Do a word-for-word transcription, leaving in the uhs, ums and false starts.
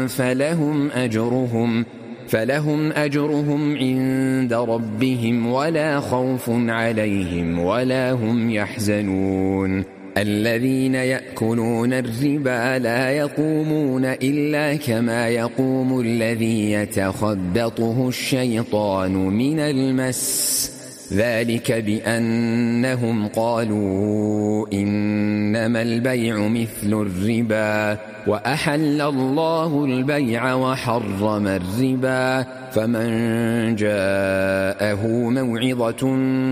فلهم أجرهم فلهم أجرهم عند ربهم ولا خوف عليهم ولا هم يحزنون الذين يأكلون الربا لا يقومون إلا كما يقوم الذي يتخبطه الشيطان من المس ذلك بأنهم قالوا إنما البيع مثل الربا وأحل الله البيع وحرم الربا فمن جاءه موعظة